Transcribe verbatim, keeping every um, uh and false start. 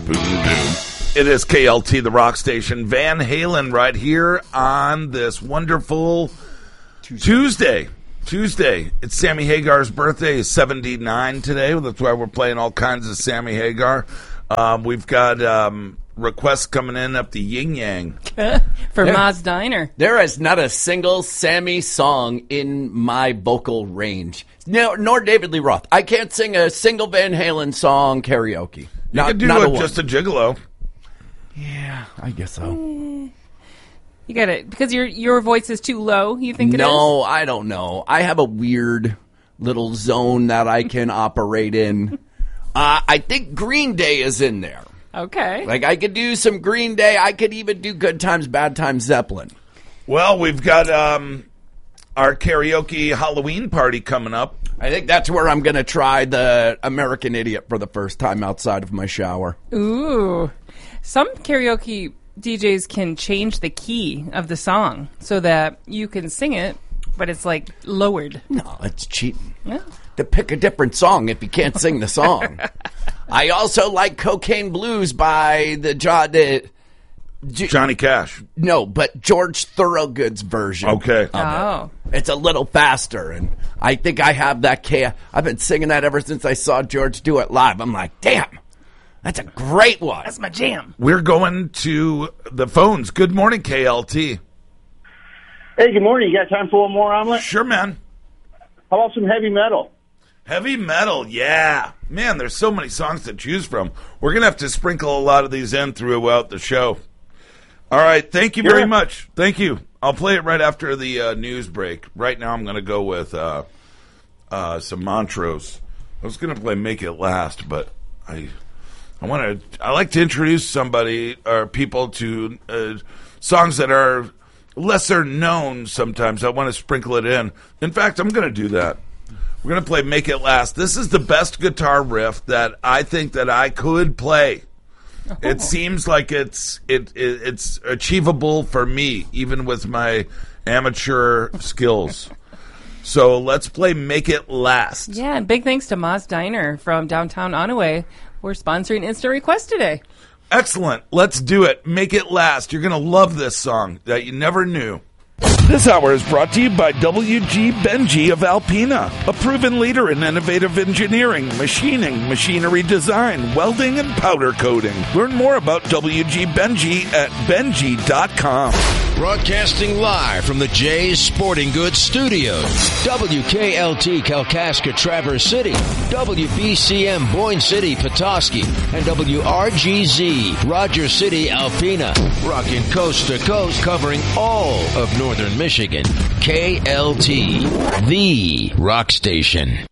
It is K L T, the rock station. Van Halen right here on this wonderful Tuesday. Tuesday. Tuesday. It's Sammy Hagar's birthday. It's seventy-nine today. That's why we're playing all kinds of Sammy Hagar. Um, we've got um, requests coming in up the yin yang for there, Ma's Diner. There is not a single Sammy song in my vocal range. No, nor David Lee Roth. I can't sing a single Van Halen song karaoke. You not, can do not a, a just a gigolo. Yeah, I guess so. Mm, you got it because your your voice is too low. You think it no, is? No, I don't know. I have a weird little zone that I can operate in. Uh, I think Green Day is in there. Okay. Like, I could do some Green Day. I could even do Good Times, Bad Times, Zeppelin. Well, we've got um, our karaoke Halloween party coming up. I think that's where I'm going to try the American Idiot for the first time outside of my shower. Ooh. Some karaoke D Js can change the key of the song so that you can sing it, but it's, like, lowered. No, it's cheating. Yeah. To pick a different song if you can't sing the song. I also like Cocaine Blues by the, jo- the J- Johnny Cash. No, but George Thorogood's version. Okay. Oh. It. It's a little faster, and I think I have that K. I've been singing that ever since I saw George do it live. I'm like, damn, that's a great one. That's my jam. We're going to the phones. Good morning, K L T. Hey, good morning. You got time for one more omelet? Sure, man. How about some heavy metal? Heavy metal, yeah. Man, there's so many songs to choose from. We're going to have to sprinkle a lot of these in throughout the show. All right, thank you very yeah. much. Thank you. I'll play it right after the uh, news break. Right now I'm going to go with uh, uh, some Montrose. I was going to play Make It Last, but I I want to. I like to introduce somebody or people to uh, songs that are lesser known sometimes. I want to sprinkle it in. In fact, I'm going to do that. We're going to play Make It Last. This is the best guitar riff that I think that I could play. Oh. It seems like it's it, it it's achievable for me, even with my amateur skills. So let's play Make It Last. Yeah, and big thanks to Ma's Diner from downtown Onaway. We're sponsoring Instant Request today. Excellent. Let's do it. Make It Last. You're going to love this song that you never knew. This hour is brought to you by W G Benji of Alpena, a proven leader in innovative engineering, machining, machinery design, welding, and powder coating. Learn more about W G Benji at benji dot com. Broadcasting live from the Jay's Sporting Goods Studios. W K L T Kalkaska Traverse City, W B C M Boyne City Petoskey, and W R G Z Rogers City Alpena. Rocking coast to coast, covering all of Northern Michigan. K L T, the rock station.